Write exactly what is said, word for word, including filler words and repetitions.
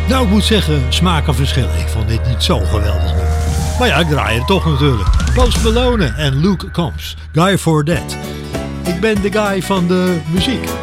Nou, ik moet zeggen, smaken verschillen. Ik vond dit niet zo geweldig nummer. Maar ja, ik draai het toch natuurlijk. Post Malone en Luke Combs. Guy for That. Ik ben de guy van de muziek.